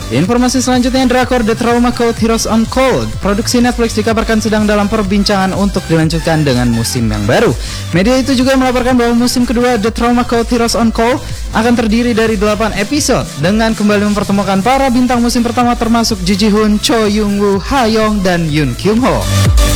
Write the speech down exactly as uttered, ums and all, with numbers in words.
Informasi selanjutnya, drakor The Trauma Code Heroes on Call produksi Netflix dikabarkan sedang dalam perbincangan untuk dilanjutkan dengan musim yang baru. Media itu juga melaporkan bahwa musim kedua The Trauma Code Heroes on Call akan terdiri dari delapan episode dengan kembali mempertemukan para bintang musim pertama termasuk Ji Ji Hoon, Cho Young Woo, Ha Young, dan Yoon Kyung Ho.